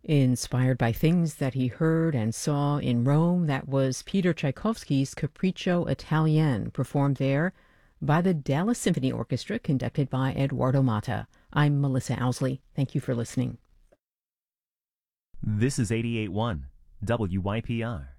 Inspired by things that he heard and saw in Rome, that was Peter Tchaikovsky's Capriccio Italienne, performed there by the Dallas Symphony Orchestra, conducted by Eduardo Mata. I'm Melissa Owsley. Thank you for listening. This is 88.1 WYPR.